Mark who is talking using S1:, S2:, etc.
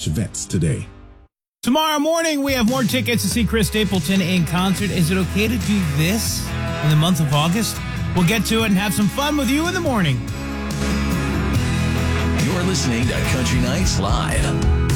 S1: Vets today.
S2: Tomorrow morning, we have more tickets to see Chris Stapleton in concert. Is it okay to do this in the month of August? We'll get to it and have some fun with you in the morning.
S3: You're listening to Country Nights Live.